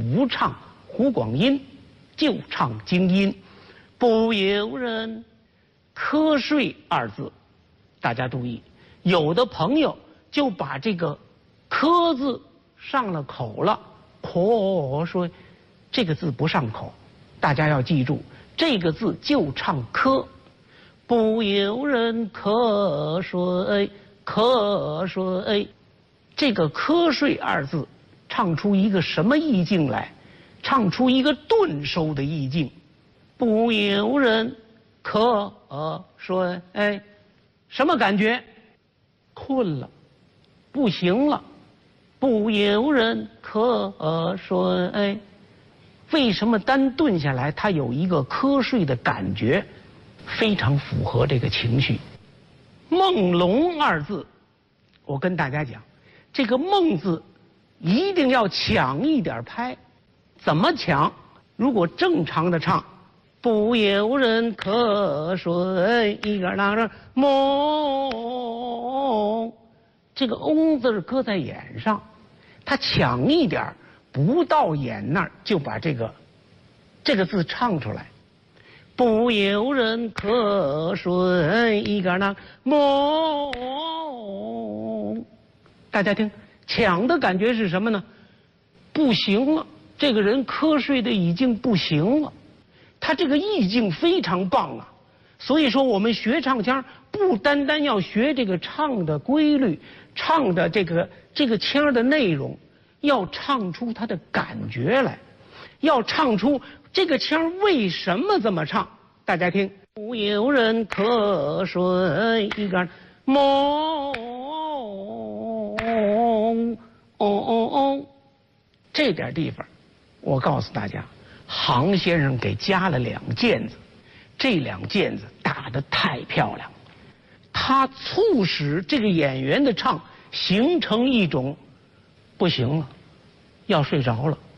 不唱胡广音，就唱京音。不由人瞌睡二字，大家注意，有的朋友就把这个瞌字上了口了，瞌睡这个字不上口，大家要记住，这个字就唱瞌。不由人瞌睡，瞌睡，这个瞌睡二字唱出一个什么意境来？唱出一个顿收的意境。不由人瞌睡，什么感觉？困了，不行了。不由人瞌睡，为什么单顿下来它有一个瞌睡的感觉？非常符合这个情绪。梦龙二字，我跟大家讲，这个梦字一定要抢一点拍。怎么抢？如果正常的唱，不由人瞌睡，一个啷着梦，这个翁字搁在眼上，他抢一点，不到眼那儿就把这个字唱出来。不由人瞌睡，一个啷梦。大家听，抢的感觉是什么呢？不行了，这个人瞌睡的已经不行了。他这个意境非常棒啊，所以说我们学唱腔不单单要学这个唱的规律，唱的这个腔的内容，要唱出它的感觉来，要唱出这个腔为什么这么唱。大家听，不由人瞌睡，一个梦，这点地方，我告诉大家。杭先生给加了2键子，这2键子打得太漂亮，他促使这个演员的唱形成一种不行了，要睡着了，